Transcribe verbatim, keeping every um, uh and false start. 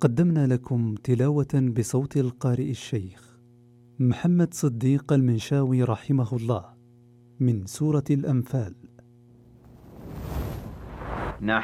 قدمنا لكم تلاوة بصوت القارئ الشيخ محمد صديق المنشاوي رحمه الله من سورة الأنفال.